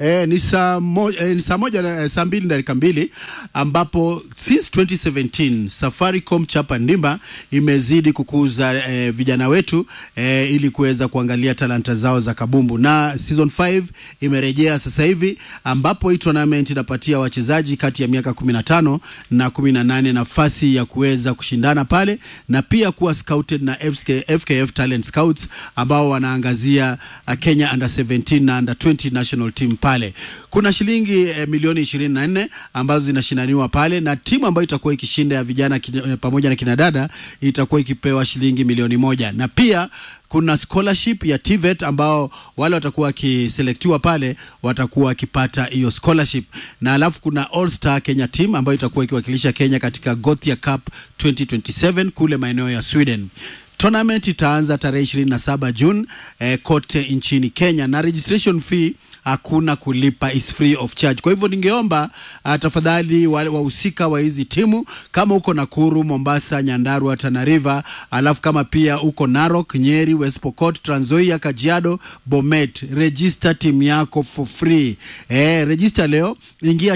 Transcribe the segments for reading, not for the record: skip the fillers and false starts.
Ni saa moja na saa 2:02 ambapo since 2017 Safaricom Chapa Ndimba imezidi kukuza vijana wetu ili kuweza kuangalia talanta zao za kabumbu, na season 5 imerejea sasa hivi ambapo hii tournament inapatia wachezaji kati ya miaka 15 na 18 nafasi ya kuweza kushindana pale na pia kuwa scouted na FKF Talent Scouts ambao wanaangazia Kenya under 17 na under 20 national team pale. Kuna shilingi milioni 24 ambazo zinashindaniwa pale, na timu ambayo itakuwa ikishinda ya vijana pamoja na kinadada itakuwa ikipewa shilingi milioni 1, na pia kuna scholarship ya TVET ambao wale watakuwa wakiselektiwa pale watakuwa wakipata hiyo scholarship. Na alafu kuna All Star Kenya team ambayo itakuwa ikiwakilisha Kenya katika Gothia Cup 2027 kule maeneo ya Sweden. Tournament itaanza tarehe 27 June kote nchini Kenya, na registration fee hakuna kulipa, is free of charge. Kwa hivyo ningeomba tafadhali wahusika wa hizi timu, kama uko Nakuru, Mombasa, Nyandarua, Tana River, alafu kama pia uko Narok, Nyeri, West Pokot, Trans Nzoia, Kajiado, Bomet, register timu yako for free. Register leo, ingia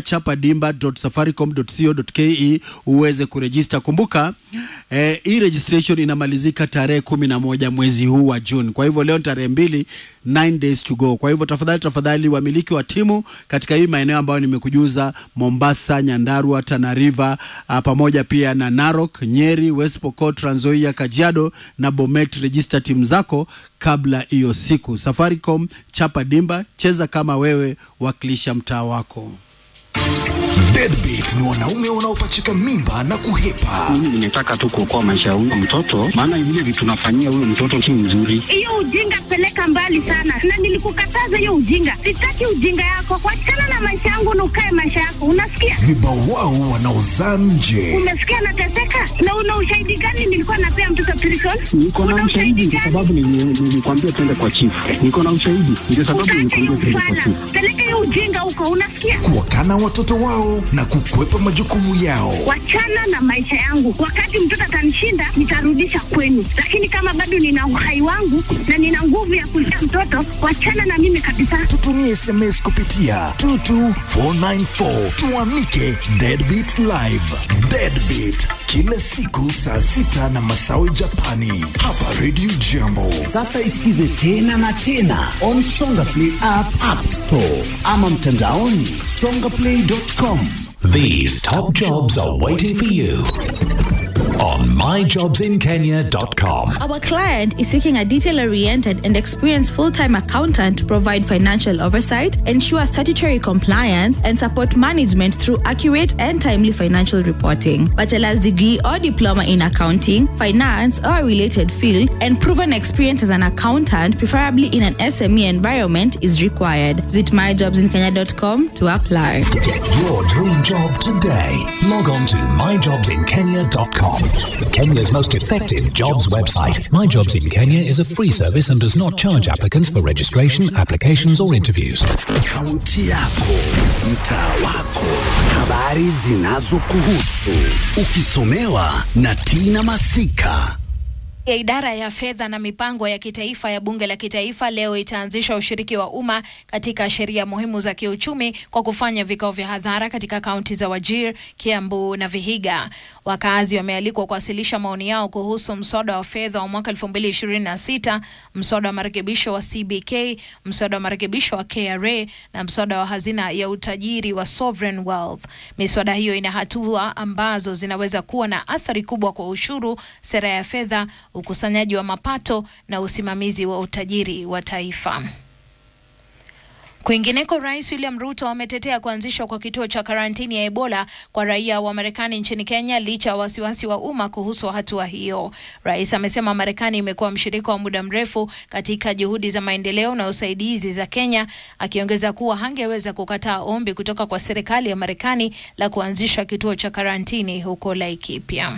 chapadimba.safaricom.co.ke uweze kuregister. Kumbuka hii registration inamalizika tarehe 11 mwezi huu wa June. Kwa hivyo leo tarehe 2, 9 days to go. Kwa hivyo tafadhali wamiliki wa timu katika hii maeneo ambayo nimekujuza, Mombasa, Nyandarua, Tana River, pamoja pia na Narok, Nyeri, West Pokot, Trans Nzoia, Kajiado na Bomet, register timu zako kabla hiyo siku. Safaricom Chapa Dimba, cheza kama wewe, wakilisha mtaa wako. Deadbeat ni wanaume wanaopachika mimba na kuhepa. Mimi nimetaka tu kuokoa maisha ya huyo mtoto, maana vile vitu tunafanyia huyo mtoto si nzuri. Hiyo ujinga peleka mbali sana, na nilikukataza hiyo ujinga. Sitaki ujinga yako, kuachana na maisha yangu na ukae maisha yako, unasikia? Vibawao wanaozaa nje. Umesikia nateseka? Na una ushahidi gani nilikuwa napea mtoto prison? Niko na ushahidi kwa sababu nilikwambia twende kwa chief. Niko na ushahidi ndio sababu nilikwambia twende kwa chief. Peleka hiyo ujinga huko, unasikia? Kuwakana watoto wao na kukwepa majukumu yao. Wachana na maisha yangu. Wakati mtoto atanishinda nitarudisha kwenu, lakini kama bado nina uhai wangu na nina nguvu ya kulea mtoto, wachana na mimi kabisa. Tutumie SMS kupitia 22494 tuamike Deadbeat Live. Deadbeat kila siku saa 6 na masawi Japani hapa Radio Jambo. Sasa isikize tena na tena on Songa Play app store ama mtandaoni songaplay.com. These top jobs are waiting for you on myjobsinkenya.com. Our client is seeking a detail-oriented and experienced full-time accountant to provide financial oversight, ensure statutory compliance, and support management through accurate and timely financial reporting. Bachelor's degree or diploma in accounting, finance, or a related field, and proven experience as an accountant, preferably in an SME environment, is required. Visit myjobsinkenya.com to apply. Get your dream job today. Log on to myjobsinkenya.com. Kenya's most effective jobs website. My Jobs in Kenya is a free service and does not charge applicants for registration, applications or interviews. Kaunti yako, mtaa wako, habari zinazokuhusu, ukisomewa na Tina Masika. Ya idara ya fedha na mipango ya kitaifa ya bunge la kitaifa leo itaanzisha ushiriki wa umma katika sheria muhimu za kiuchumi kwa kufanya vikao vya hadhara katika kaunti za Wajir, Kiambu na Vihiga. Wakazi wamealikwa kuwasilisha maoni yao kuhusu mswada wa fedha wa mwaka 2026, mswada wa marekebisho wa CBK, mswada wa marekebisho wa KRA na mswada wa hazina ya utajiri wa Sovereign Wealth. Miswada hiyo ina hatua ambazo zinaweza kuwa na athari kubwa kwa ushuru, sera ya fedha, ukusanyaji wa mapato na usimamizi wa utajiri wa taifa. Kwingineko, Rais William Ruto ametetea kuanzishwa kwa kituo cha karantini ya Ebola kwa raia wa Marekani nchini Kenya licha ya wasiwasi wa umma kuhusu hatua hiyo. Rais amesema Marekani imekuwa mshirika wa muda mrefu katika juhudi za maendeleo na usaidizi za Kenya, akiongeza kuwa hangeweza kukataa ombi kutoka kwa serikali ya Marekani la kuanzisha kituo cha karantini huko Laikipia.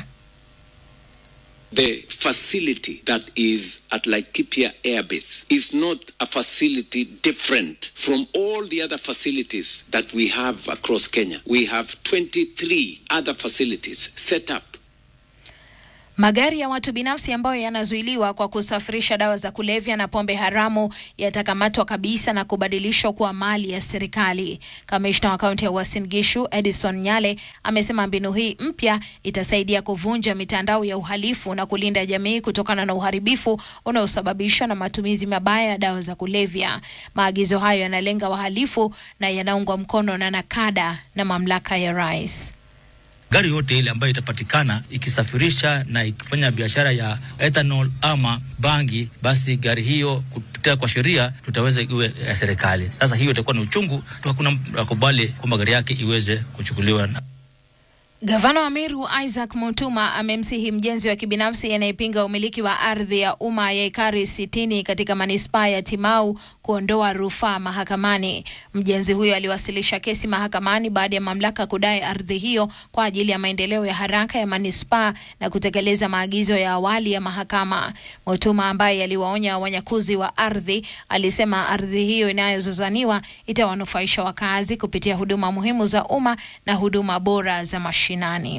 The facility that is at Laikipia Air Base is not a facility different from all the other facilities that we have across Kenya. We have 23 other facilities set up. Magari ya watu binafsi ambayo yanazuiliwa kwa kusafirisha dawa za kulevya na pombe haramu yatakamatwa kabisa na kubadilishwa kuwa mali ya serikali. Kamishna wa kaunti ya Uasin Gishu Edison Nyale amesema mbinu hii mpya itasaidia kuvunja mitandao ya uhalifu na kulinda jamii kutokana na uharibifu unaosababishwa na matumizi mabaya ya dawa za kulevya. Maagizo hayo yanalenga wahalifu na yanaungwa mkono na nakada na mamlaka ya rais. Gari yote ile ambayo itapatikana ikisafirisha na ikifanya biashara ya ethanol ama bangi, basi gari hiyo kupitia kwa sheria tutaweza iwe ya serikali. Sasa hiyo itakuwa ni uchungu, hakuna kubali kwamba gari yake iweze kuchukuliwa. Gavana wa Meru Isaac Mutuma amemsihi mjenzi wa kibinafsi anayepinga umiliki wa ardhi ya umma ya ekari 60 katika manispaa ya Timau kuondoa rufaa mahakamani. Mjenzi huyo aliwasilisha kesi mahakamani baada ya mamlaka kudai ardhi hiyo kwa ajili ya maendeleo ya haraka ya manispaa na kutekeleza maagizo ya awali ya mahakama. Mutuma ambaye aliwaonya wanyakuzi wa ardhi alisema ardhi hiyo inayozozaniwa itawanufaisha wakazi kupitia huduma muhimu za umma na huduma bora za mashinani.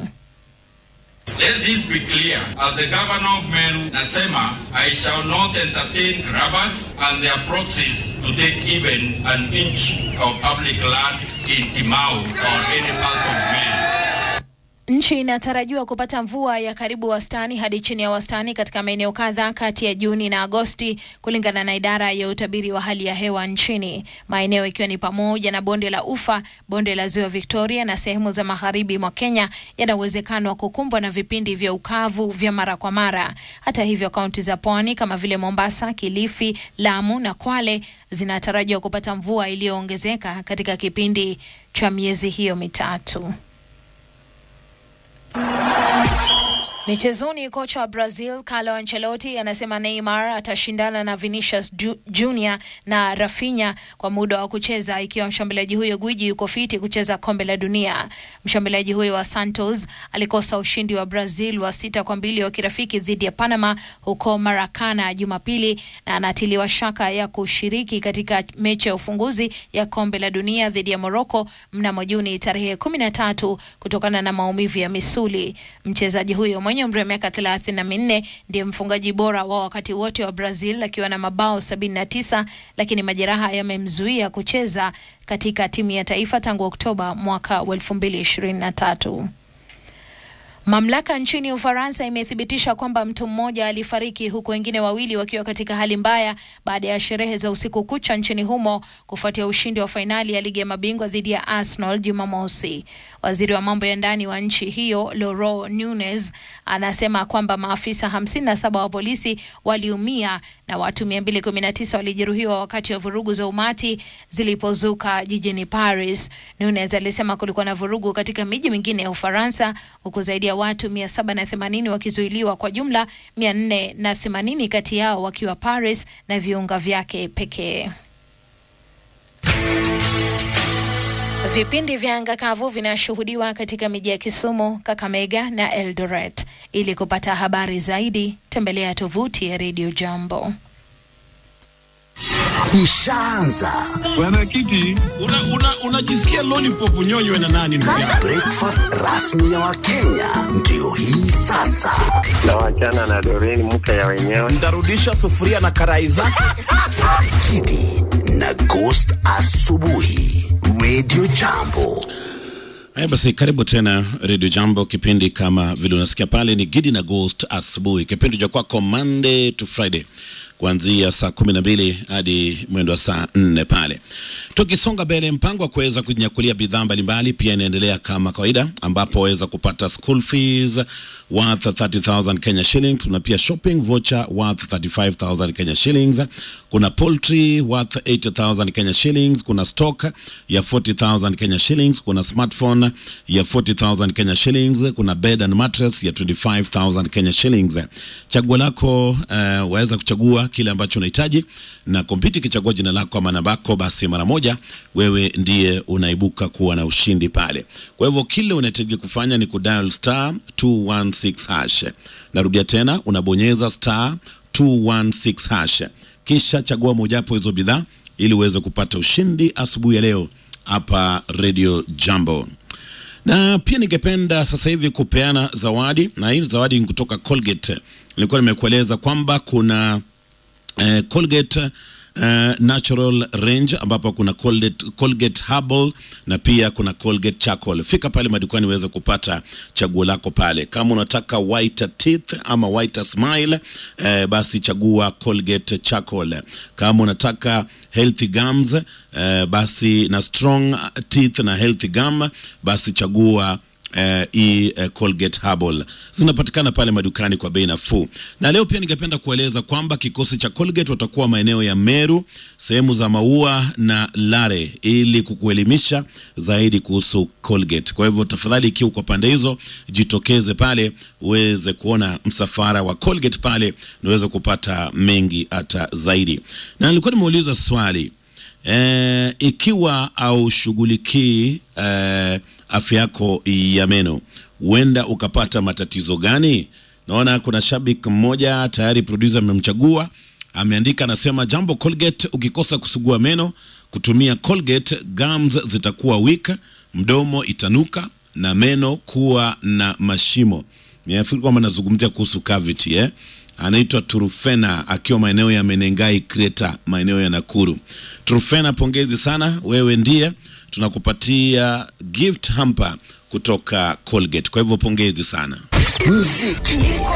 Let this be clear. As the governor of Meru, Nasema, I shall not entertain grabbers and their proxies to take even an inch of public land in Timau or any part of Meru. Nchi inatarajiwa kupata mvua ya karibu wastani hadi chini ya wastani katika maeneo kadhaa kati ya Juni na Agosti kulingana na idara ya utabiri wa hali ya hewa nchini. Maeneo ikiwa ni pamoja na bonde la Ufa, bonde la Ziwa Victoria na sehemu za magharibi mwa Kenya yana uwezekano wa kukumbwa na vipindi vya ukavu vya mara kwa mara. Hata hivyo, kaunti za pwani kama vile Mombasa, Kilifi, Lamu na Kwale zinatarajiwa kupata mvua iliyoongezeka katika kipindi cha miezi hiyo mitatu. Michezoni, kocha wa Brazil Carlo Ancelotti anasema Neymar atashindana na Vinicius Junior na Rafinha kwa muda wa kucheza ikiwa mshambuliaji huyo gwiji yuko fiti kucheza kombe la dunia. Mshambuliaji huyo wa Santos alikosa ushindi wa Brazil wa 6-2 wa kirafiki dhidi ya Panama huko Maracana Jumapili na anatiliwa shaka ya kushiriki katika mechi ya ufunguzi ya kombe la dunia dhidi ya Morocco mnamo Juni tarehe 13 kutokana na maumivu ya misuli. Mchezaji huyo mwenye umri wa miaka 34 ndiye mfungaji bora wa wakati wote wa Brazil akiwa na mabao 79, lakini majeraha yamemzuia kucheza katika timu ya taifa tangu Oktoba mwaka 2023. Mamlaka nchini Ufaransa imethibitisha kwamba mtu mmoja alifariki huku wengine wawili wakiwa katika hali mbaya baada ya sherehe za usiku kucha nchini humo kufuatia ushindi wa fainali ya ligi ya mabingwa dhidi ya Arsenal Jumamosi. Waziri wa mambo ya ndani wa nchi hiyo Laurent Nunez anasema kwamba maafisa 57 wa polisi waliumia na watu 219 walijeruhiwa wakati wa vurugu za umati zilipozuka jijini Paris. Nunez alisema kulikuwa na vurugu katika miji mingine ya Ufaransa huku zaidi ya watu 780 wakizuiliwa, kwa jumla 480 kati yao wakiwa Paris na viunga vyake pekee. Vipindi vya anga kavu vinashuhudiwa katika miji ya Kisumu, Kakamega na Eldoret. Ili kupata habari zaidi, tembelea tovuti ya Radio Jambo. Ishaanza. Bwana Kiti, unajisikia lollipop unyonywe na nani ndugu yangu? Breakfast rasmi ya Wakenya ndio hii sasa. Na wachana na Doreen mke ya wenyewe. Nitarudisha sufuria na karai zake. Kiti na Ghost asubuhi. Radio Jambo. Basi karibu tena Radio Jambo, kipindi kama vile unasikia pale ni Gidi na Ghost asubuhi. Kipindi cha kwako Monday to Friday kuanzia saa 12 hadi mwendo wa saa 4 pale. Tukisonga mbele, mpango wa kuweza kunyakulia bidhaa mbalimbali pia inaendelea kama kawaida, ambapo waweza kupata school fees worth 30,000 Kenya shillings, na pia shopping voucher worth 35,000 Kenya shillings, kuna poultry worth 80,000 Kenya shillings, kuna stock ya 40,000 Kenya shillings, kuna smartphone ya 40,000 Kenya shillings, kuna bed and mattress ya 25,000 Kenya shillings. Chaguo lako, waweza kuchagua kile ambacho unahitaji, na kompyuta ikichagua jina lako ama namba yako, basi mara moja wewe ndiye unaibuka kuwa na ushindi pale. Kwa hivyo kile unahitaji kufanya ni kudial star 216 hash. Narudia tena, unabonyeza star 216 hash, kisha chagua mojawapo hizo bidhaa ili uweze kupata ushindi asubuhi ya leo hapa Radio Jambo. Na pia ningependa sasa hivi kupeana zawadi, na hii zawadi ni kutoka Colgate. Nilikuwa nimekueleza kwamba kuna Colgate Natural Range ambapo kuna Colgate Herbal na pia kuna Colgate Charcoal. Fika pale madukani uweze kupata chaguo lako pale. Kama unataka whiter teeth ama whiter smile, basi chagua Colgate Charcoal. Kama unataka healthy gums, basi na strong teeth na healthy gum, basi chagua Colgate Herbal. Zinapatikana pale madukani kwa bei nafuu. Na leo pia ningependa kueleza kwamba kikosi cha Colgate watakuwa maeneo ya Meru, sehemu za Maua na Lare, ili kukuelimisha zaidi kuhusu Colgate. Kwa hivyo tafadhali, ikiwa uko pande hizo, jitokeze pale uweze kuona msafara wa Colgate pale, uweze kupata mengi hata zaidi. Na nilikuwa nimeuliza swali, ikiwa au shughuliki afya yako ya meno, huenda ukapata matatizo gani? Naona kuna shabiki mmoja tayari, producer amemchagua, ameandika, anasema, jambo Colgate, ukikosa kusugua meno kutumia Colgate, gums zitakuwa weak, mdomo itanuka na meno kuwa na mashimo. Nifikiri kwamba nazungumzia kuhusu cavity. Anaitwa Turufena akiwa maeneo ya Menengai Kreta, maeneo ya Nakuru. Turufena, pongezi sana, wewe ndiye tunakupatia gift hamper kutoka Colgate. Kwa hivyo pongezi sana. Muziki